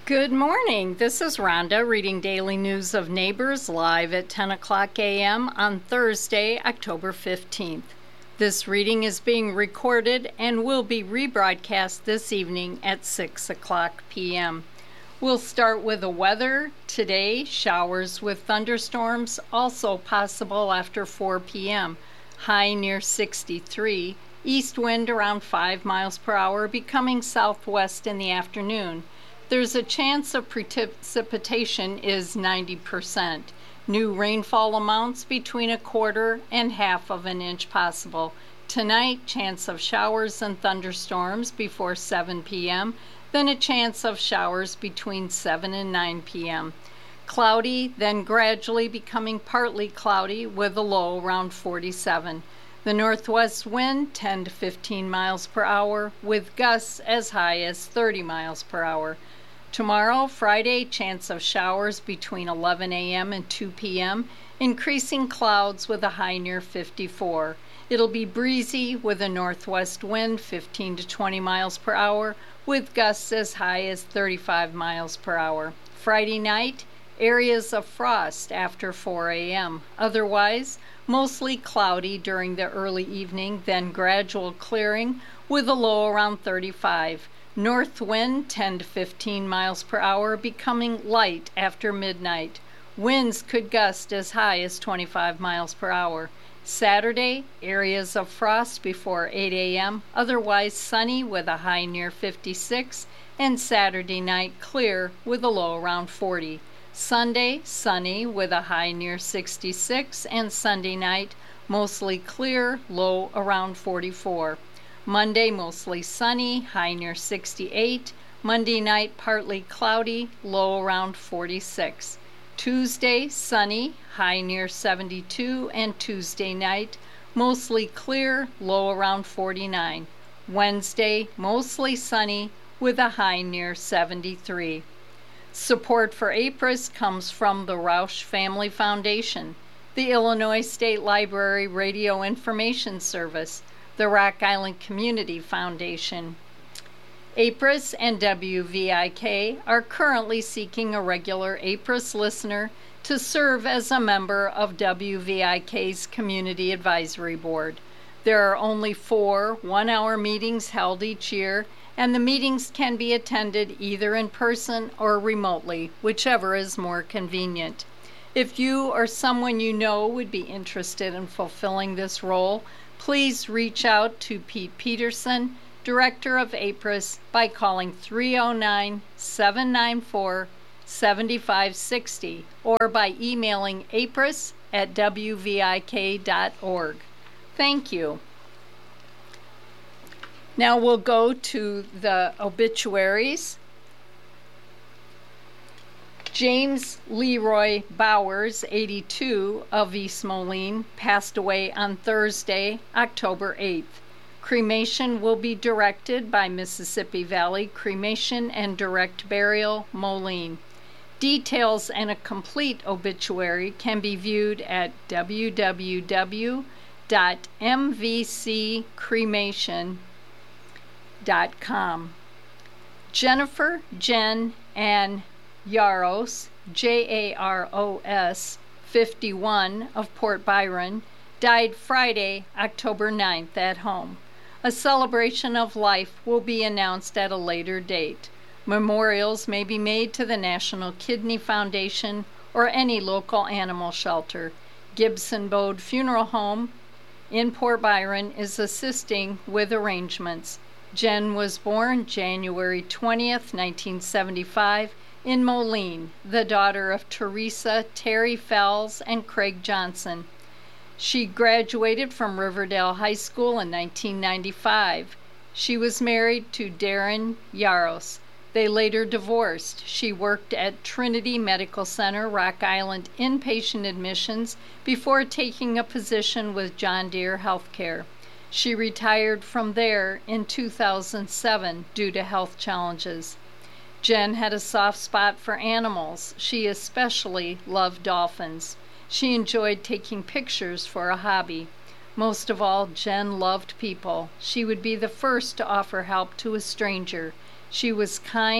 Good morning. This is Rhonda reading Daily News of Neighbors live at 10 o'clock a.m. on Thursday, October 15th. This reading is being recorded and will be rebroadcast this evening at 6 o'clock p.m. We'll start with the weather. Today, showers with thunderstorms also possible after 4 p.m. High near 63. East wind around 5 miles per hour, becoming southwest in the afternoon. There's a chance of precipitation is 90%. New rainfall amounts between 1/4 and 1/2 of an inch possible. Tonight, chance of showers and thunderstorms before 7 p.m., then a chance of showers between 7 and 9 p.m. Cloudy, then gradually becoming partly cloudy with a low around 47. The northwest wind 10 to 15 miles per hour with gusts as high as 30 miles per hour. Tomorrow, Friday, chance of showers between 11 a.m. and 2 p.m., increasing clouds with a high near 54. It'll be breezy with a northwest wind 15 to 20 miles per hour with gusts as high as 35 miles per hour. Friday night, areas of frost after 4 a.m. Otherwise, mostly cloudy during the early evening, then gradual clearing with a low around 35. North wind 10 to 15 miles per hour, becoming light after midnight. Winds could gust as high as 25 miles per hour. Saturday, areas of frost before 8 a.m., otherwise sunny with a high near 56, and Saturday night clear with a low around 40. Sunday, sunny with a high near 66, and Sunday night mostly clear, low around 44. Monday, mostly sunny, high near 68. Monday night, partly cloudy, low around 46. Tuesday, sunny, high near 72, and Tuesday night, mostly clear, low around 49. Wednesday, mostly sunny, with a high near 73. Support for APRIS comes from the Roush Family Foundation, the Illinois State Library Radio Information Service, the Rock Island Community Foundation. APRIS and WVIK are currently seeking a regular APRIS listener to serve as a member of WVIK's Community Advisory Board. There are only 4 one-hour meetings held each year, and the meetings can be attended either in person or remotely, whichever is more convenient. If you or someone you know would be interested in fulfilling this role, please reach out to Pete Peterson, Director of APRIS, by calling 309-794-7560 or by emailing apris@wvik.org. Thank you. Now we'll go to the obituaries. James Leroy Bowers, 82, of East Moline, passed away on Thursday, October 8th. Cremation will be directed by Mississippi Valley Cremation and Direct Burial, Moline. Details and a complete obituary can be viewed at www.mvccremation.com. Jennifer Jen Ann Yaros, Jaros, 51, of Port Byron, died Friday, October 9th, at home. A celebration of life will be announced at a later date. Memorials may be made to the National Kidney Foundation or any local animal shelter. Gibson Bode Funeral Home in Port Byron is assisting with arrangements. Jen was born January 20th, 1975, in Moline, the daughter of Teresa Terry Fells and Craig Johnson. She graduated from Riverdale High School in 1995. She was married to Darren Yaros. They later divorced. She worked at Trinity Medical Center, Rock Island inpatient admissions before taking a position with John Deere Healthcare. She retired from there in 2007 due to health challenges. Jen had a soft spot for animals. She especially loved dolphins. She enjoyed taking pictures for a hobby. Most of all, Jen loved people. She would be the first to offer help to a stranger. She was kind,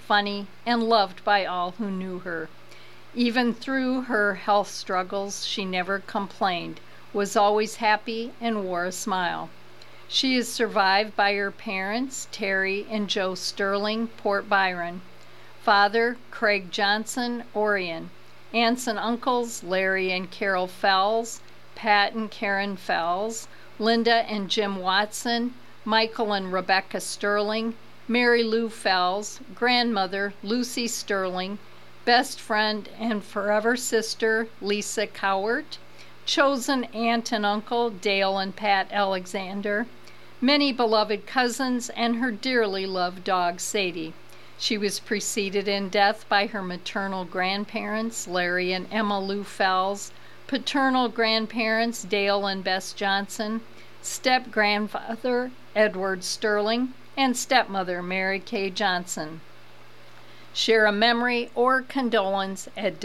funny, and loved by all who knew her. Even through her health struggles, she never complained, was always happy, and wore a smile. She is survived by her parents, Terry and Joe Sterling, Port Byron, father, Craig Johnson, Orion, aunts and uncles, Larry and Carol Fells, Pat and Karen Fells, Linda and Jim Watson, Michael and Rebecca Sterling, Mary Lou Fells, grandmother Lucy Sterling, best friend and forever sister Lisa Cowart, chosen aunt and uncle Dale and Pat Alexander, many beloved cousins, and her dearly loved dog Sadie. She was preceded in death by her maternal grandparents, Larry and Emma Lou Fells, paternal grandparents, Dale and Bess Johnson, step-grandfather, Edward Sterling, and stepmother, Mary Kay Johnson. Share a memory or condolence at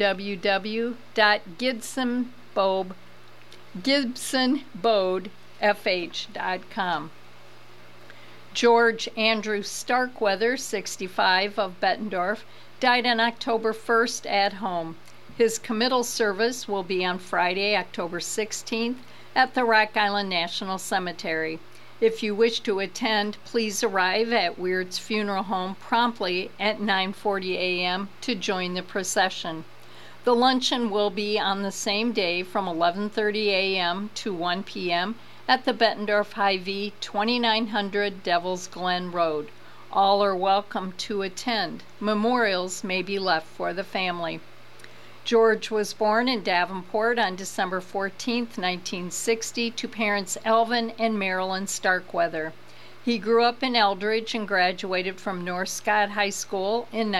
gibsonbodefh.com. George Andrew Starkweather, 65, of Bettendorf, died on October 1st at home. His committal service will be on Friday, October 16th at the Rock Island National Cemetery. If you wish to attend, please arrive at Weird's Funeral Home promptly at 9:40 a.m. to join the procession. The luncheon will be on the same day from 11:30 a.m. to 1 p.m. at the Bettendorf Hy-Vee, 2900 Devil's Glen Road. All are welcome to attend. Memorials may be left for the family. George was born in Davenport on December 14, 1960, to parents Alvin and Marilyn Starkweather. He grew up in Eldridge and graduated from North Scott High School in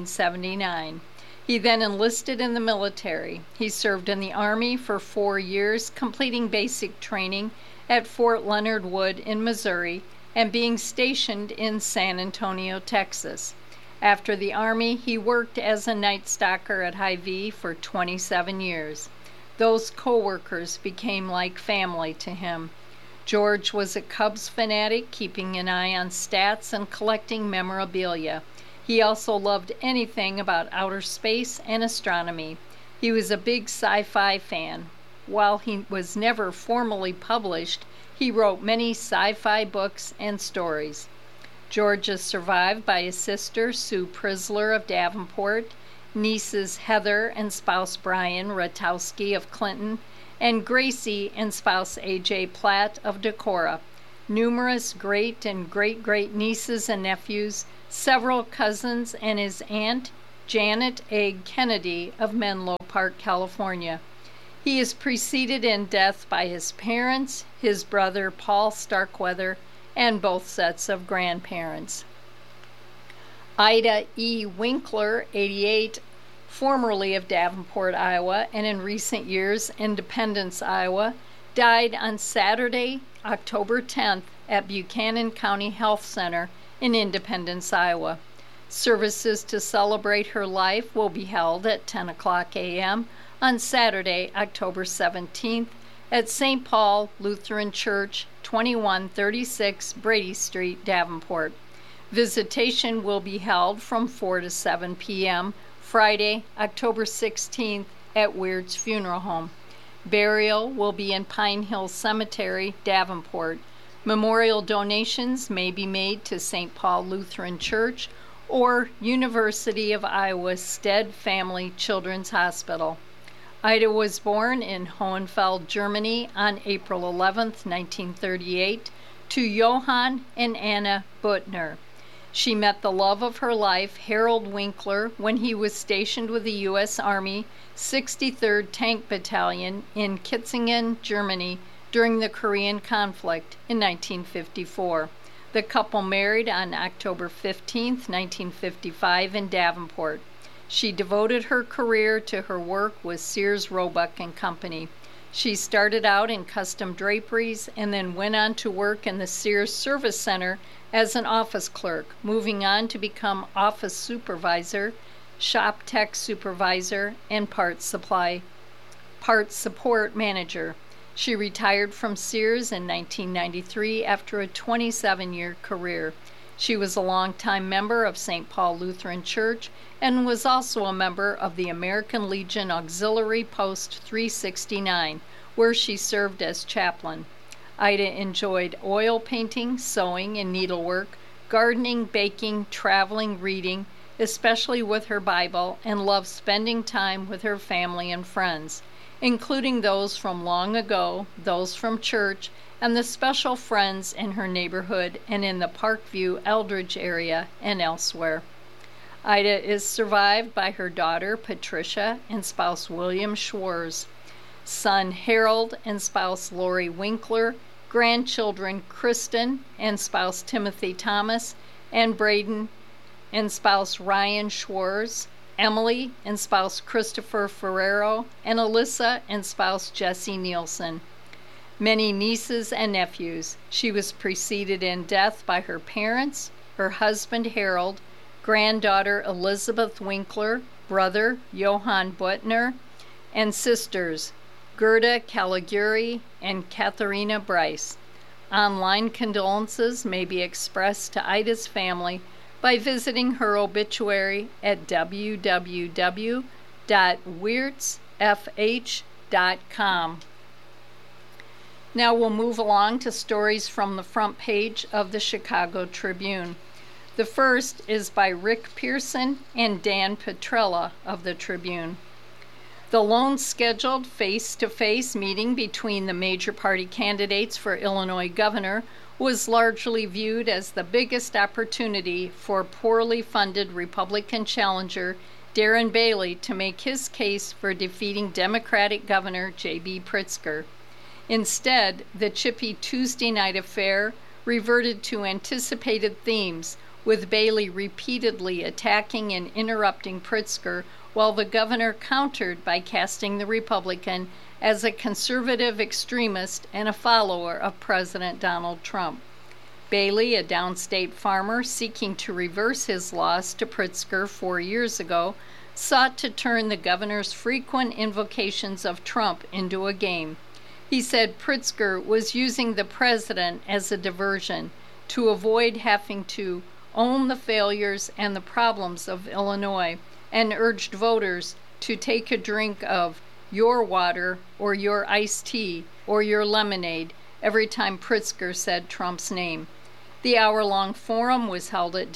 1979. He then enlisted in the military. He served in the Army for 4 years, completing basic training at Fort Leonard Wood in Missouri and being stationed in San Antonio, Texas. After the Army, he worked as a night stalker at Hy-Vee for 27 years. Those co-workers became like family to him. George was a Cubs fanatic, keeping an eye on stats and collecting memorabilia. He also loved anything about outer space and astronomy. He was a big sci-fi fan. While he was never formally published, he wrote many sci-fi books and stories. George is survived by his sister, Sue Prisler of Davenport, nieces Heather and spouse Brian Ratowski of Clinton, and Gracie and spouse A.J. Platt of Decorah. Numerous great and great-great nieces and nephews, several cousins, and his aunt, Janet Egg Kennedy of Menlo Park, California. He is preceded in death by his parents, his brother Paul Starkweather, and both sets of grandparents. Ida E. Winkler, 88, formerly of Davenport, Iowa, and in recent years Independence, Iowa, died on Saturday, October 10th at Buchanan County Health Center in Independence, Iowa. Services to celebrate her life will be held at 10 o'clock a.m. on Saturday, October 17th at St. Paul Lutheran Church, 2136 Brady Street, Davenport. Visitation will be held from 4 to 7 p.m. Friday, October 16th at Weird's Funeral Home. Burial will be in Pine Hill Cemetery, Davenport. Memorial donations may be made to St. Paul Lutheran Church or University of Iowa Stead Family Children's Hospital. Ida was born in Hohenfeld, Germany on April 11, 1938, to Johann and Anna Buttner. She met the love of her life, Harold Winkler, when he was stationed with the U.S. Army 63rd Tank Battalion in Kitzingen, Germany, during the Korean conflict in 1954. The couple married on October 15, 1955, in Davenport. She devoted her career to her work with Sears Roebuck and Company. She started out in custom draperies and then went on to work in the Sears Service Center as an office clerk, moving on to become office supervisor, shop tech supervisor, and parts support manager. She retired from Sears in 1993 after a 27-year career. She was a longtime member of St. Paul Lutheran Church and was also a member of the American Legion Auxiliary Post 369, where she served as chaplain. Ida enjoyed oil painting, sewing and needlework, gardening, baking, traveling, reading, especially with her Bible, and loved spending time with her family and friends, including those from long ago, those from church, and the special friends in her neighborhood and in the Parkview, Eldridge area and elsewhere. Ida is survived by her daughter Patricia and spouse William Schwarz, son Harold and spouse Lori Winkler, grandchildren Kristen and spouse Timothy Thomas, and Braden and spouse Ryan Schwarz, Emily and spouse Christopher Ferrero, and Alyssa and spouse Jesse Nielsen. Many nieces and nephews. She was preceded in death by her parents, her husband Harold, granddaughter Elizabeth Winkler, brother Johann Butner, and sisters Gerda Caliguri and Katharina Bryce. Online condolences may be expressed to Ida's family by visiting her obituary at www.wirtzfh.com. Now we'll move along to stories from the front page of the Chicago Tribune. The first is by Rick Pearson and Dan Petrella of the Tribune. The lone scheduled face-to-face meeting between the major party candidates for Illinois governor was largely viewed as the biggest opportunity for poorly funded Republican challenger Darren Bailey to make his case for defeating Democratic Governor J.B. Pritzker. Instead, the chippy Tuesday night affair reverted to anticipated themes, with Bailey repeatedly attacking and interrupting Pritzker, while the governor countered by casting the Republican as a conservative extremist and a follower of President Donald Trump. Bailey, a downstate farmer seeking to reverse his loss to Pritzker 4 years ago, sought to turn the governor's frequent invocations of Trump into a game. He said Pritzker was using the president as a diversion to avoid having to own the failures and the problems of Illinois, and urged voters to take a drink of your water or your iced tea or your lemonade every time Pritzker said Trump's name. The hour-long forum was held at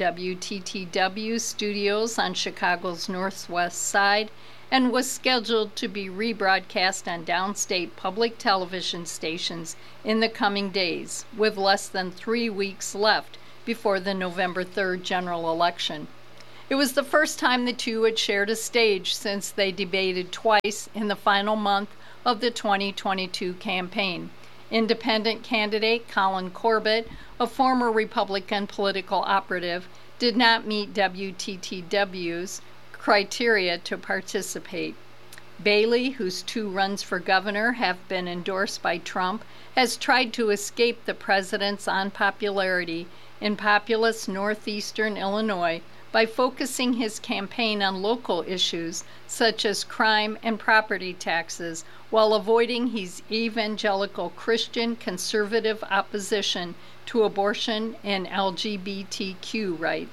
WTTW Studios on Chicago's northwest side and was scheduled to be rebroadcast on downstate public television stations in the coming days, with less than 3 weeks left before the November 3rd general election. It was the first time the two had shared a stage since they debated twice in the final month of the 2022 campaign. Independent candidate Colin Corbett, a former Republican political operative, did not meet WTTW's criteria to participate. Bailey, whose 2 runs for governor have been endorsed by Trump, has tried to escape the president's unpopularity in populous northeastern Illinois by focusing his campaign on local issues such as crime and property taxes, while avoiding his evangelical Christian conservative opposition to abortion and LGBTQ rights.